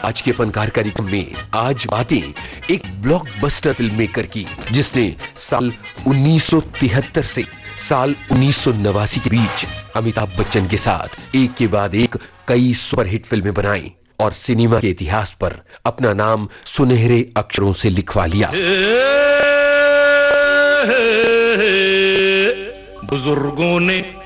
आज के फनकार कार्यक्रम में आज बातें एक ब्लॉकबस्टर फिल्म मेकर की, जिसने साल 1973 से साल 1989 के बीच अमिताभ बच्चन के साथ एक के बाद एक कई सुपरहिट फिल्में बनाई और सिनेमा के इतिहास पर अपना नाम सुनहरे अक्षरों से लिखवा लिया। बुजुर्गों ने